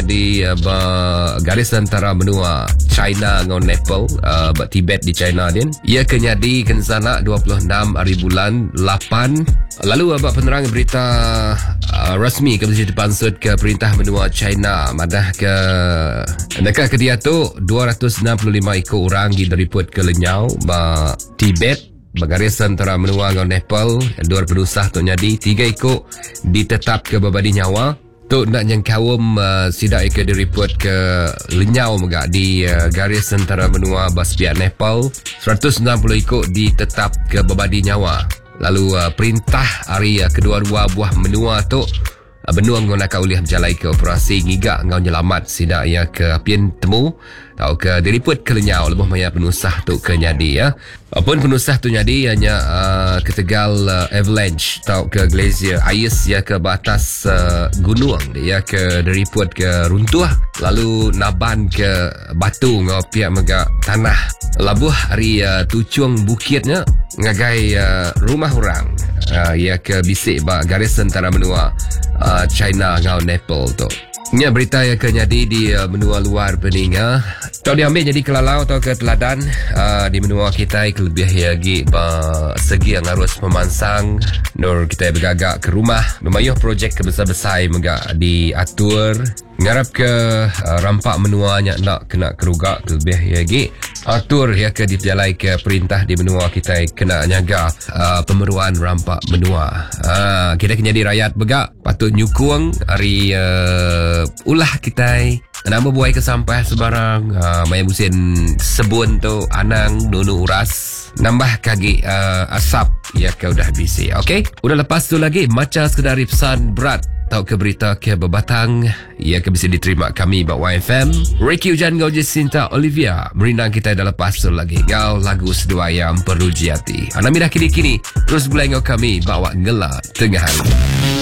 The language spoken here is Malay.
di garis antara benua China dengan Nepal, Tibet di China din. Ia kenyadi kan sana 26 hari bulan 8. Lalu penerang berita rasmi Komisi Pansut ke perintah benua China madah ke dekat ke dia tu 265 ekor orang direport ke lenyau Tibet bergaris antara menua dengan Nepal. 2 pendusah tu nyadi 3 ekor ditetap ke babadi nyawa tu nak yang kawum sidak ke direport ke lenyau megak di garis antara menua baspiat Nepal. 160 ekor ditetap ke babadi nyawa. Lalu perintah hari kedua-dua buah menua tu benua menggunakan oleh berjalai ke operasi ngigak ngau nyelamat sidak ia ke apian temu tau ke direport ke lenyau lebih maya penusah tu ke nyadi ya. Apun penusah tu nyadi hanya ketegal avalanche tau ke glacier ais ya ke batas gunung dia ke direport ke runtuh lalu naban ke batu ngau pihak megak tanah labuh hari tucung bukitnya ngagai rumah orang ia ke bisik garis antara benua China dengan Nepal tu. Ini berita yang kenyadi di benua luar peninga. Tau diambil jadi kelalau atau ke teladan di benua kita kelebih lagi segi yang harus memansang nur kita bergagak ke rumah memayuh projek kebesar-besar megak diatur ngarap ke rampak menuanya nak kena kerugak kelebih lagi atur ya ke dijalai ke perintah di benua kita kena nyaga pemeruan rampak benua. Kita kena di rakyat begak patut nyukung hari ulah kita nama buai ke sampah sebarang maya musim sebun tu anang nunu uras nambah kaki asap ya ke udah bisi. Okey, udah lepas tu lagi macam sekadar pesan berat tau ke berita ke bebatang ia ke bisa diterima kami bawa YFM Ricky Hujan Gau Jacinta Olivia merindang kita dah lepas tu lagi gau lagu sedua yang perlu jiati anami dah kini terus gulai ngau kami bawa ngela tengah hari.